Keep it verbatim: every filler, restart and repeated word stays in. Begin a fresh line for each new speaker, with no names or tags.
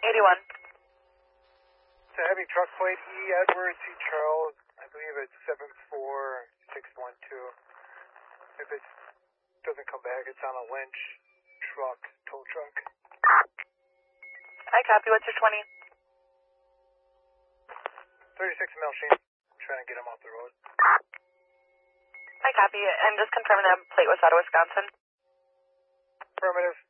eighty-one.
It's a heavy truck plate, E. Edward C. Charles. I believe it's seven four six one two. If it doesn't come back, it's on a Lynch truck, tow truck.
I copy. What's your twenty?
thirty-six mil Shane. I'm trying to get him off the road.
I copy. And just confirming that plate was out of Wisconsin.
Affirmative.